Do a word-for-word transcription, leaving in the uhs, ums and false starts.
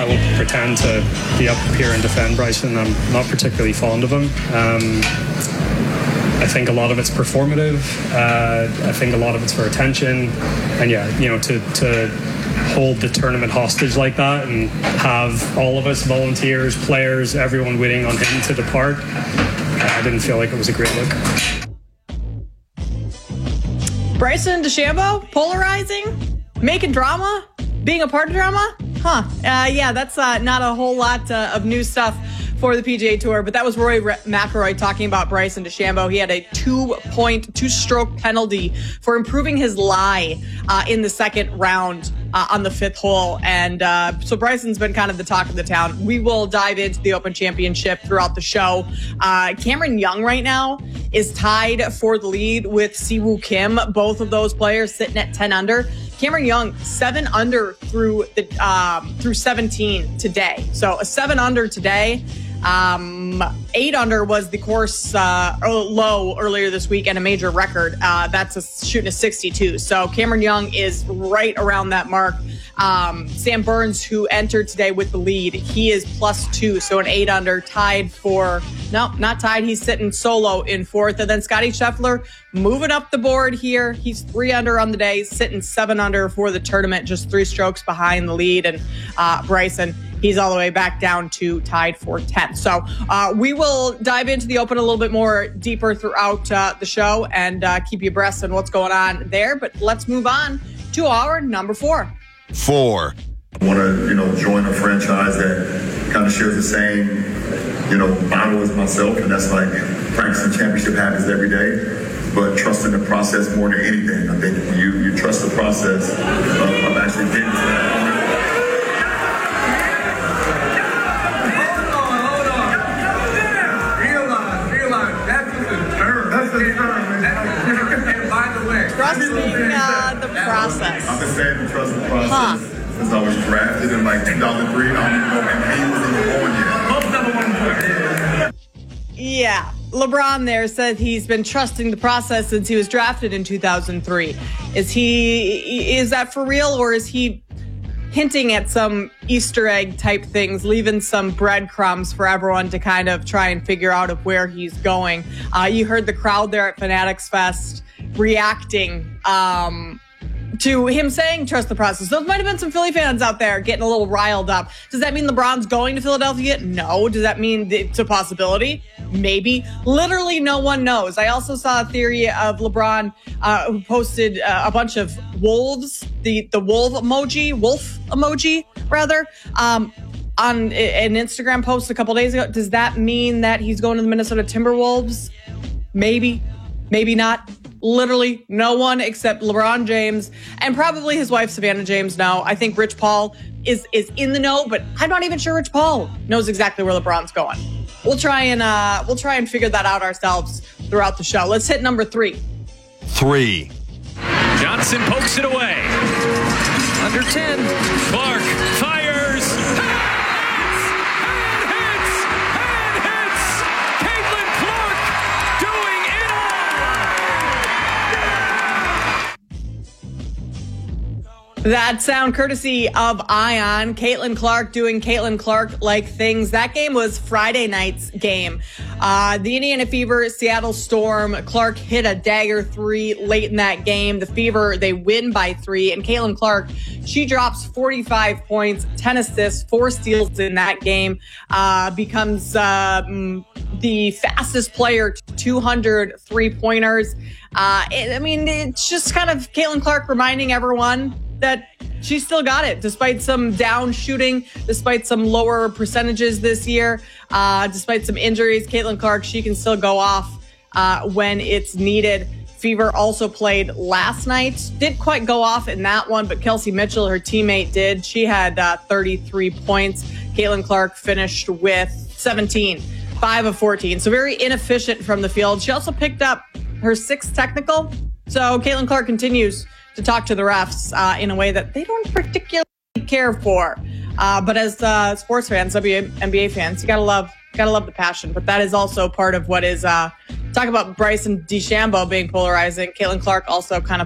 won't pretend to be up here and defend Bryson. I'm not particularly fond of him. Um, I think a lot of it's performative. Uh, I think a lot of it's for attention. And yeah, you know, to, to hold the tournament hostage like that and have all of us, volunteers, players, everyone waiting on him to depart, I didn't feel like it was a great look. Bryson DeChambeau, polarizing, making drama, being a part of drama? Huh. Uh, yeah, that's uh, not a whole lot uh, of new stuff for the P G A Tour, but that was Rory McIlroy talking about Bryson DeChambeau. He had a two-point, two-stroke penalty for improving his lie uh, in the second round uh, on the fifth hole, and uh, so Bryson's been kind of the talk of the town. We will dive into the Open Championship throughout the show. Uh, Cameron Young right now is tied for the lead with Siwoo Kim, both of those players sitting at ten under. Cameron Young, seven under through the um, through seventeen today. So a seven under today. Um, eight under was the course uh, low earlier this week and a major record. Uh, that's a, shooting a sixty-two. So Cameron Young is right around that mark. Um, Sam Burns, who entered today with the lead, he is plus two. So an eight under, tied for, no, not tied. He's sitting solo in fourth. And then Scottie Scheffler moving up the board here. He's three under on the day, sitting seven under for the tournament, just three strokes behind the lead. And uh, Bryson, he's all the way back down to tied for tenth. So uh, we will dive into the Open a little bit more deeper throughout uh, the show and uh, keep you abreast on what's going on there. But let's move on to our number four. Four. I want to, you know, join a franchise that kind of shares the same, you know, motto as myself, and that's like practicing championship habits every day, but trusting the process more than anything. I think when you, you trust the process of, of actually getting to that point. Trusting uh, the process. I've been saying to trust the process huh. since I was drafted in like two thousand three. I don't even know if he was even born yet. Most number one player. Yeah. LeBron there said he's been trusting the process since he was drafted in two thousand three. Is he, is that for real, or is he hinting at some Easter egg type things, leaving some breadcrumbs for everyone to kind of try and figure out of where he's going? Uh, you heard the crowd there at Fanatics Fest reacting um, to him saying trust the process. Those might have been some Philly fans out there getting a little riled up. Does that mean LeBron's going to Philadelphia? No. Does that mean it's a possibility? Maybe. Literally no one knows. I also saw a theory of LeBron uh, who posted uh, a bunch of wolves, the, the wolf emoji, wolf emoji rather, um, on an Instagram post a couple days ago. Does that mean that he's going to the Minnesota Timberwolves? Maybe. Maybe not. Literally no one except LeBron James and probably his wife Savannah James know. I think Rich Paul is is in the know, but I'm not even sure Rich Paul knows exactly where LeBron's going. We'll try and uh, we'll try and figure that out ourselves throughout the show. Let's hit number three. Three. Johnson pokes it away. Under ten. Clark fires. That sound courtesy of Ion. Caitlin Clark doing Caitlin Clark-like things. That game was Friday night's game. Uh, the Indiana Fever, Seattle Storm. Clark hit a dagger three late in that game. The Fever, they win by three. And Caitlin Clark, she drops forty-five points, ten assists, four steals in that game. Uh, becomes uh, the fastest player to two hundred three-pointers. Uh, it, I mean, it's just kind of Caitlin Clark reminding everyone that she still got it, despite some down shooting, despite some lower percentages this year, uh, despite some injuries. Caitlin Clark, she can still go off uh, when it's needed. Fever also played last night. Didn't quite go off in that one, but Kelsey Mitchell, her teammate, did. She had uh, thirty-three points. Caitlin Clark finished with seventeen, five of fourteen. So very inefficient from the field. She also picked up her sixth technical. So Caitlin Clark continues to talk to the refs uh, in a way that they don't particularly care for. Uh, but as uh, sports fans, W N B A fans, you gotta love, gotta love the passion. But that is also part of what is uh, talk about Bryson DeChambeau being polarizing. Caitlin Clark also kind of